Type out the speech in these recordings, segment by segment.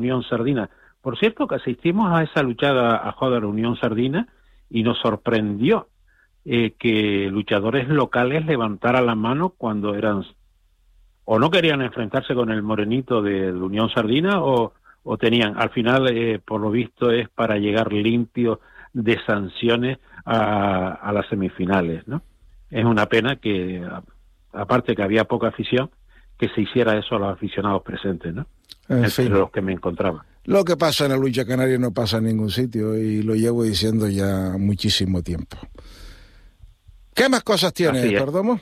Unión Sardina. Por cierto, que asistimos a esa luchada a Joder Unión Sardina y nos sorprendió que luchadores locales levantaran la mano cuando eran o no querían enfrentarse con el morenito de Unión Sardina o tenían, al final, por lo visto, es para llegar limpio de sanciones a las semifinales, ¿no? Es una pena que, aparte que había poca afición, que se hiciera eso a los aficionados presentes, ¿no? Entre los que me encontraba. Lo que pasa en la lucha canaria no pasa en ningún sitio y lo llevo diciendo ya muchísimo tiempo. ¿Qué más cosas tienes, Perdomo?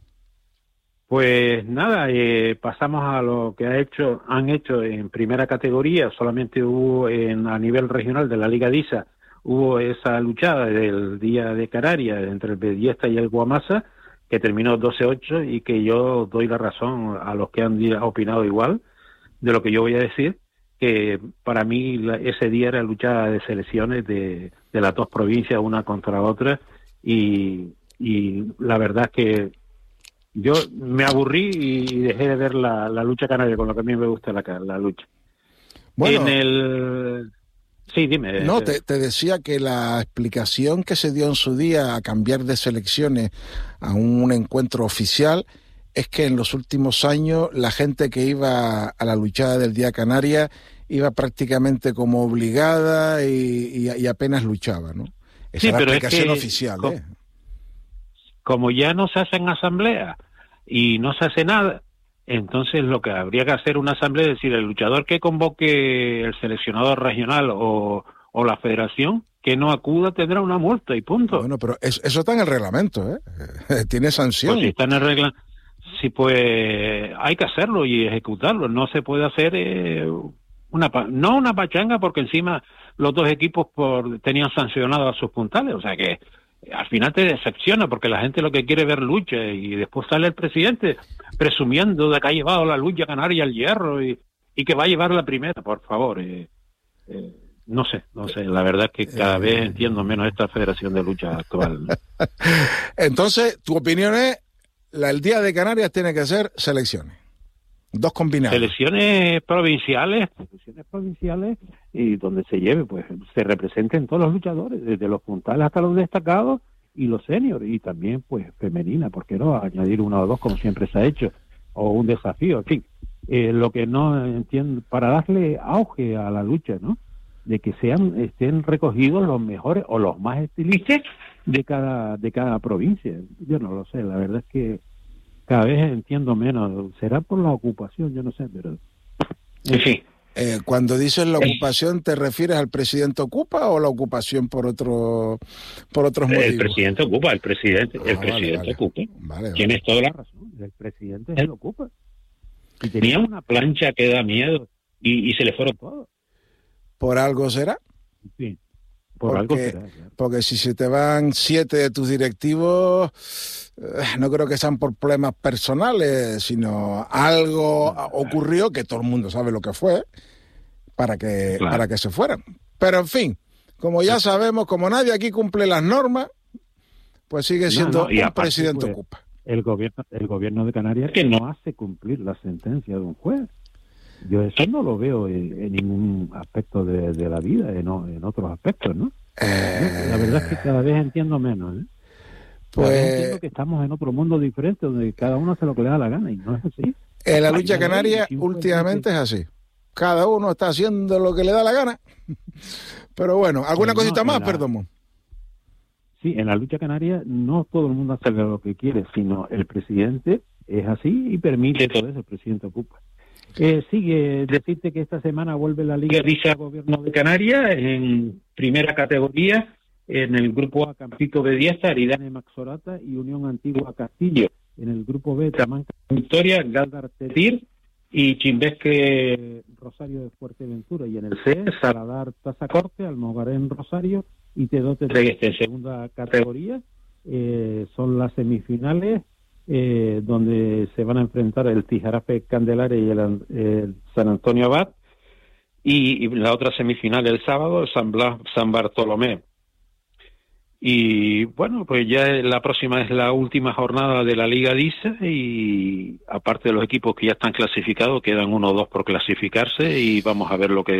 Pues nada, pasamos a lo que han hecho en primera categoría. Solamente hubo a nivel regional de la Liga DISA, hubo esa luchada del Día de Canarias entre el Bediesta y el Guamasa, que terminó 12-8 y que yo doy la razón a los que han opinado igual de lo que yo voy a decir, que para mí ese día era luchada de selecciones de las dos provincias, una contra otra, y la verdad es que yo me aburrí y dejé de ver la lucha canaria, con lo que a mí me gusta la lucha. Bueno, sí, dime. No, te decía que la explicación que se dio en su día a cambiar de selecciones a un encuentro oficial es que en los últimos años la gente que iba a la luchada del Día Canaria iba prácticamente como obligada y apenas luchaba, ¿no? Esa sí, es la pero explicación es que, oficial, como ya no se hacen asambleas y no se hace nada, entonces lo que habría que hacer una asamblea es decir, el luchador que convoque el seleccionador regional o la federación, que no acuda tendrá una multa y punto. Bueno, pero eso está en el reglamento, tiene sanción. Pues si está en el reglamento, sí, pues hay que hacerlo y ejecutarlo. No se puede hacer no una pachanga, porque encima los dos equipos tenían sancionados a sus puntales, o sea que al final te decepciona, porque la gente lo que quiere es ver lucha, y después sale el presidente presumiendo de que ha llevado la lucha canaria al hierro y que va a llevar la primera. Por favor, no sé, la verdad es que cada vez entiendo menos esta federación de lucha actual, ¿no? Entonces, tu opinión es, el Día de Canarias tiene que ser selecciones, dos combinadas. Selecciones provinciales, y donde se lleve, pues se representen todos los luchadores, desde los puntales hasta los destacados y los seniors, y también pues femenina, ¿por qué no? Añadir una o dos como siempre se ha hecho, o un desafío, en fin. Lo que no entiendo, para darle auge a la lucha, ¿no? De que estén recogidos los mejores o los más estilistas de cada provincia. Yo no lo sé, la verdad es que cada vez entiendo menos. Será por la ocupación, yo no sé, pero sí. Cuando dices la ocupación, ¿te refieres al presidente ocupa o la ocupación por otros motivos? El presidente ocupa, el presidente ocupa. Vale. Tienes toda la razón, el presidente se lo ocupa. Y tenía una plancha que da miedo y se le fueron todos. ¿Por algo será? Sí, algo será. Claro. Porque si se te van 7 de tus directivos, no creo que sean por problemas personales, sino algo ocurrió que todo el mundo sabe lo que fue para que se fueran. Pero en fin, como ya sabemos, como nadie aquí cumple las normas, pues sigue siendo un aparte, presidente pues, ocupa. El gobierno de Canarias que no hace cumplir la sentencia de un juez. Yo eso no lo veo en ningún aspecto de la vida, en otros aspectos, ¿no? La verdad es que cada vez entiendo menos, ¿eh? Pues entiendo que estamos en otro mundo diferente, donde cada uno hace lo que le da la gana, y no es así. En la lucha canaria últimamente es así. Cada uno está haciendo lo que le da la gana. Pero bueno, ¿alguna cosita más, Perdomo? Sí, en la lucha canaria no todo el mundo hace lo que quiere, sino el presidente es así y permite todo eso, el presidente ocupa. Sigue decirte que esta semana vuelve la Liga DISA Gobierno de Canarias en primera categoría, en el grupo A Campito Bediesta, Aridane Maxorata y Unión Antigua Castillo. En el grupo B, Tamanca Victoria, Galdar Tetir y Chimbesque Rosario de Fuerteventura. Y en el C, Saladar Tazacorte, Almogarén Rosario y Tedote Tregueste. En segunda categoría son las semifinales, donde se van a enfrentar el Tijarafe Candelaria y el San Antonio Abad, y la otra semifinal el sábado, San Bartolomé. Y bueno, pues ya la próxima es la última jornada de la Liga DISA, y aparte de los equipos que ya están clasificados, quedan 1 o 2 por clasificarse, y vamos a ver lo que